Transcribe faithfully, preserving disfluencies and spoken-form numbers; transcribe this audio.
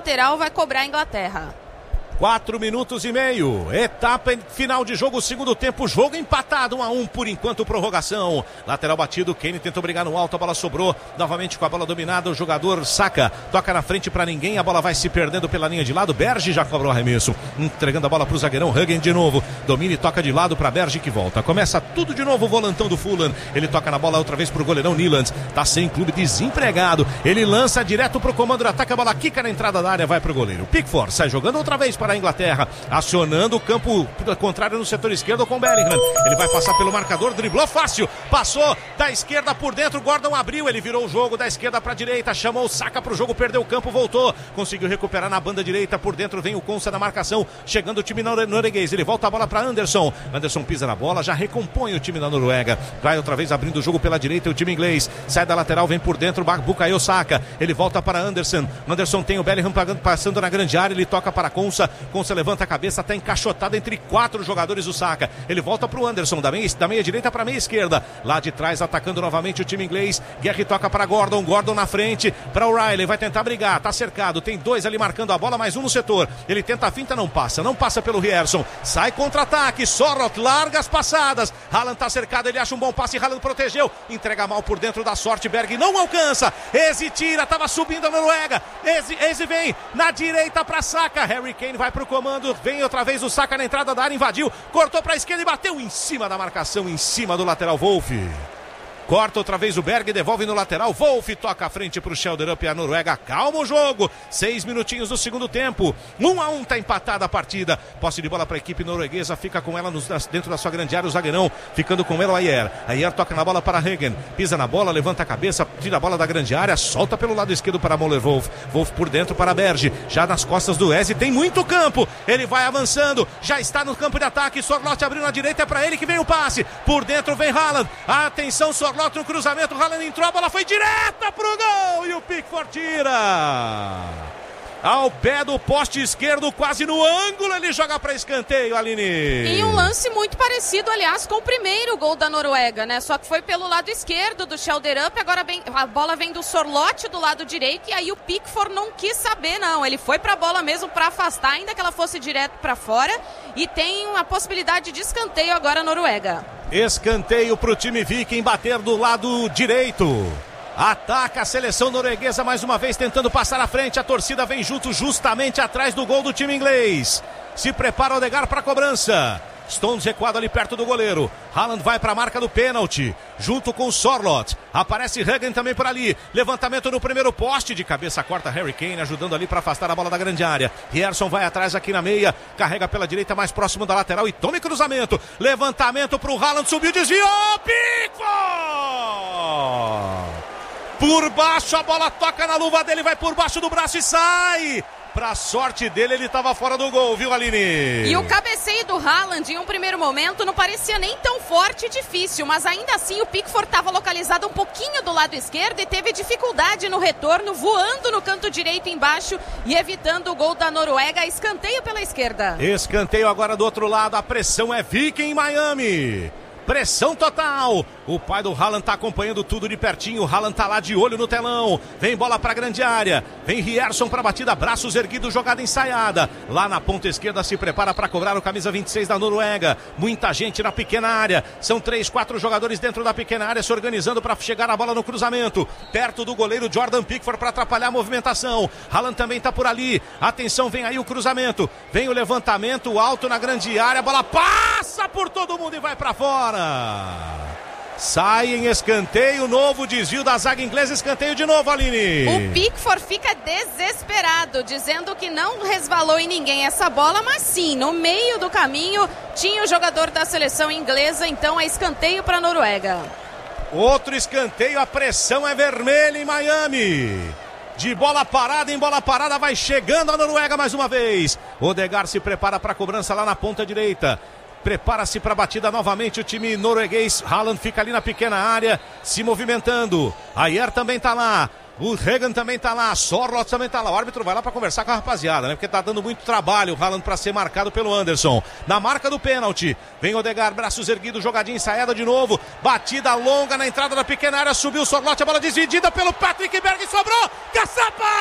lateral vai cobrar a Inglaterra. Quatro minutos e meio, etapa final de jogo, segundo tempo, jogo empatado, um a um, por enquanto, prorrogação. Lateral batido, Kane tentou brigar no alto, a bola sobrou, novamente com a bola dominada, o jogador Saka, toca na frente pra ninguém, a bola vai se perdendo pela linha de lado, Berge já cobrou arremesso, entregando a bola pro zagueirão, Huggen de novo, domina e toca de lado pra Berge que volta, começa tudo de novo, o volantão do Fulham, ele toca na bola outra vez pro goleirão Nyland, tá sem clube, desempregado, ele lança direto pro comando do ataque, a bola quica na entrada da área, vai pro goleiro, Pickford sai jogando outra vez para a Inglaterra, acionando o campo contrário no setor esquerdo com Bellingham, ele vai passar pelo marcador, driblou fácil, passou da esquerda por dentro, Gordon abriu, ele virou o jogo da esquerda para a direita, chamou o Saka pro jogo, perdeu o campo, voltou, conseguiu recuperar na banda direita, por dentro vem o Konsa na marcação, chegando o time norueguês, ele volta a bola para Anderson, Anderson pisa na bola, já recompõe o time da Noruega, vai outra vez abrindo o jogo pela direita, o time inglês, sai da lateral, vem por dentro, Bukayo Saka, ele volta para Anderson, Anderson tem o Bellingham passando na grande área, ele toca para Konsa, Konsa levanta a cabeça, está encaixotado entre quatro jogadores do Saka, ele volta para o Anderson, da meia, da meia direita para a meia esquerda, lá de trás atacando novamente o time inglês, Guerri toca para Gordon, Gordon na frente, para o Riley, vai tentar brigar, tá cercado, tem dois ali marcando a bola, mais um no setor, ele tenta a finta, não passa, não passa pelo Rierson, sai contra-ataque, Sorloth larga as passadas, Haaland tá cercado, ele acha um bom passe, Haaland protegeu, entrega mal por dentro da sorte, Berg não alcança, Eze tira, tava subindo a Noruega, Eze, Eze vem na direita para Saka, Harry Kane vai pro comando, vem outra vez o Saka na entrada da área, invadiu, cortou para a esquerda e bateu em cima da marcação, em cima do lateral Wolf. Corta outra vez o Berg, devolve no lateral, Wolf toca a frente pro Schelderup e a Noruega calma o jogo, seis minutinhos do segundo tempo, um a um tá empatada a partida, posse de bola para a equipe norueguesa, fica com ela nos, dentro da sua grande área, o zagueirão, ficando com ela o Ayer, Ayer toca na bola para Huggen, pisa na bola, levanta a cabeça, tira a bola da grande área, solta pelo lado esquerdo para Moller Wolf, Wolf por dentro para Berge, já nas costas do Eze, tem muito campo, ele vai avançando, já está no campo de ataque, Sorloth abriu na direita, é para ele que vem o passe, por dentro vem Haaland, atenção Sorloth no cruzamento, o Haaland entrou, a bola foi direta pro gol e o Pickford tira ao pé do poste esquerdo, quase no ângulo, ele joga para escanteio, Aline. E um lance muito parecido, aliás, com o primeiro gol da Noruega, né? Só que foi pelo lado esquerdo do Schelderup, agora vem, a bola vem do Sorloth do lado direito, e aí o Pickford não quis saber, não. Ele foi pra bola mesmo para afastar, ainda que ela fosse direto para fora, e tem uma possibilidade de escanteio agora a Noruega. Escanteio pro time Viking bater do lado direito. Ataca a seleção norueguesa mais uma vez tentando passar à frente. A torcida vem junto justamente atrás do gol do time inglês. Se prepara o Odegaard para a cobrança. Stones recuado ali perto do goleiro. Haaland vai para a marca do pênalti, junto com o Sorloth. Aparece Huggen também por ali. Levantamento no primeiro poste, de cabeça corta Harry Kane, ajudando ali para afastar a bola da grande área. Rierson vai atrás aqui na meia, carrega pela direita mais próximo da lateral e tome cruzamento. Levantamento para o Haaland, subiu, desviou. Pickford! Por baixo, a bola toca na luva dele, vai por baixo do braço e sai. Pra sorte dele, ele estava fora do gol, viu, Aline? E o cabeceio do Haaland, em um primeiro momento, não parecia nem tão forte e difícil, mas ainda assim o Pickford estava localizado um pouquinho do lado esquerdo e teve dificuldade no retorno, voando no canto direito embaixo e evitando o gol da Noruega. Escanteio pela esquerda. Escanteio agora do outro lado, a pressão é Viking em Miami. Pressão total, o pai do Haaland tá acompanhando tudo de pertinho, o Haaland tá lá de olho no telão, vem bola pra grande área, vem Rierson pra batida, braços erguidos, jogada ensaiada, lá na ponta esquerda se prepara pra cobrar o camisa vinte e seis da Noruega, muita gente na pequena área, são três, quatro jogadores dentro da pequena área se organizando pra chegar a bola no cruzamento, perto do goleiro Jordan Pickford pra atrapalhar a movimentação, Haaland também tá por ali, atenção, vem aí o cruzamento, vem o levantamento alto na grande área, a bola passa por todo mundo e vai pra fora. Sai em escanteio, novo desvio da zaga inglesa, escanteio de novo, Aline. O Pickford fica desesperado, dizendo que não resvalou em ninguém essa bola, mas sim, no meio do caminho tinha o jogador da seleção inglesa, então é escanteio para a Noruega. Outro escanteio, a pressão é vermelha em Miami. De bola parada em bola parada, vai chegando a Noruega mais uma vez. Odegaard se prepara para a cobrança lá na ponta direita. Prepara-se para a batida novamente o time norueguês. Haaland fica ali na pequena área, se movimentando. Ayer também tá lá. O Huggen também tá lá, Sorloth também tá lá. O árbitro vai lá para conversar com a rapaziada, né? Porque tá dando muito trabalho o Haaland para ser marcado pelo Anderson. Na marca do pênalti, vem Odegaard, braços erguidos, jogadinha ensaiada de novo. Batida longa na entrada da pequena área, subiu o Sorloth, a bola dividida pelo Patrick Berg, sobrou. Caçapa!